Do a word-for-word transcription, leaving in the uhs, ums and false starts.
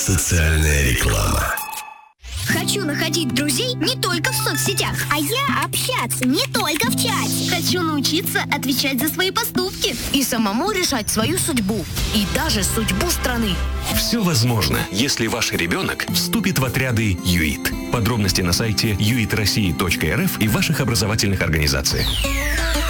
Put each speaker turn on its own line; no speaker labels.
Социальная реклама.
Хочу находить друзей не только в соцсетях, а я общаться не только в чате. Хочу научиться отвечать за свои поступки
и самому решать свою судьбу, и даже судьбу страны.
Все возможно, если ваш ребенок вступит в отряды ЮИТ. Подробности на сайте ю и ти россии точка эр эф и ваших образовательных организациях.